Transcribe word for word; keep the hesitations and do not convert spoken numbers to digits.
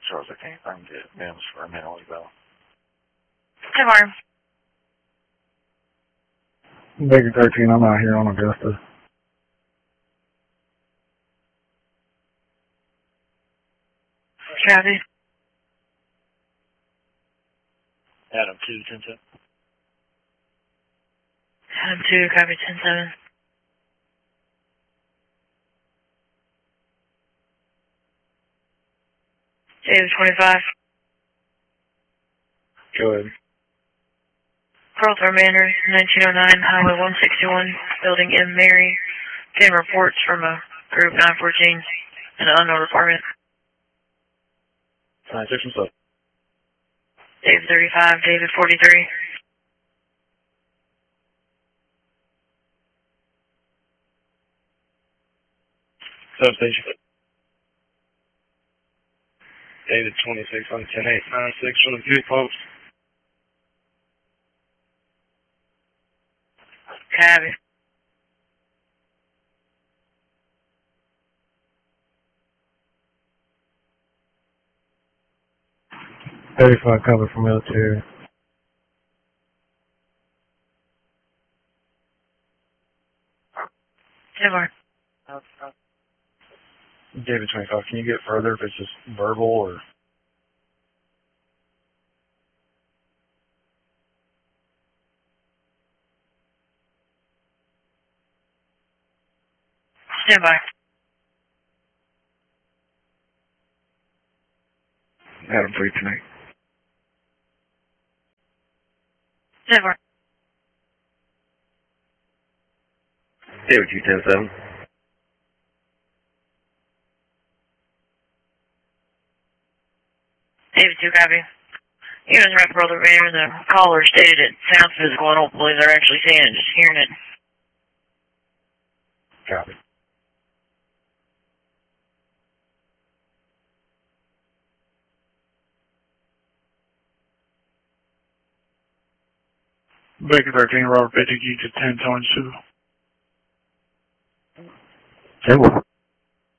Charles, I can't find it. Mims for a minute ago. Hi, Mark. Baker thirteen, I'm out here on Augusta. Copy. Adam two, ten seven. Adam two, copy ten seven. David twenty-five. Go ahead. Carlthorpe Manor, nineteen oh nine, Highway one sixty-one, Building M. Mary. Getting reports from a group nine fourteen in an unknown apartment. nine six one seven. David thirty-five, David forty-three. Substation. David twenty-six on ten eight nine six from the three folks. Copy. thirty-five cover for military. Hey, Mark. David twenty-five, can you get further if it's just verbal or? Stand by. Adam three tonight. Hey, Mark. David two ten seven. David two, copy. Even as Rep Brother Manor, the caller stated it sounds physical. I don't believe they're actually seeing it, just hearing it. Copy. Baker thirteen, Robert Fifty, to ten twenty-two. Table.